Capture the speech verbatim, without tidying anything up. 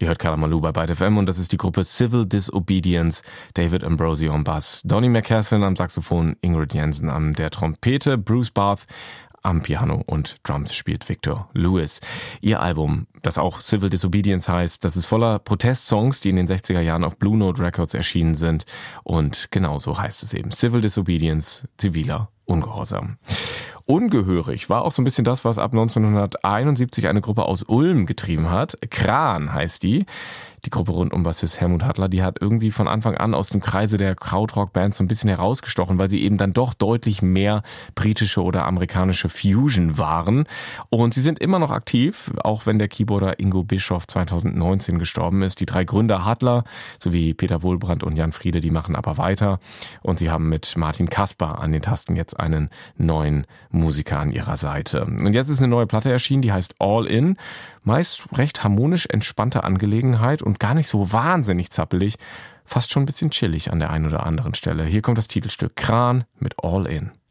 Ihr hört Kalamaloo bei Byte F M und das ist die Gruppe Civil Disobedience. David Ambrosio am Bass, Donny McCaslin am Saxophon, Ingrid Jensen an der Trompete, Bruce Barth am Piano und Drums spielt Victor Lewis. Ihr Album, das auch Civil Disobedience heißt, das ist voller Protestsongs, die in den sechziger Jahren auf Blue Note Records erschienen sind. Und genau so heißt es eben. Civil Disobedience, ziviler Ungehorsam. Ungehörig war auch so ein bisschen das, was ab neunzehnhunderteinundsiebzig eine Gruppe aus Ulm getrieben hat. Kran heißt die. Die Gruppe rund um Bassist Helmut Hattler, die hat irgendwie von Anfang an aus dem Kreise der Krautrock-Bands so ein bisschen herausgestochen, weil sie eben dann doch deutlich mehr britische oder amerikanische Fusion waren. Und sie sind immer noch aktiv, auch wenn der Keyboarder Ingo Bischoff zweitausendneunzehn gestorben ist. Die drei Gründer Hattler sowie Peter Wohlbrandt und Jan Friede, die machen aber weiter. Und sie haben mit Martin Kasper an den Tasten jetzt einen neuen Musiker an ihrer Seite. Und jetzt ist eine neue Platte erschienen, die heißt All In. Meist recht harmonisch entspannte Angelegenheit und gar nicht so wahnsinnig zappelig, fast schon ein bisschen chillig an der einen oder anderen Stelle. Hier kommt das Titelstück Kran mit All In.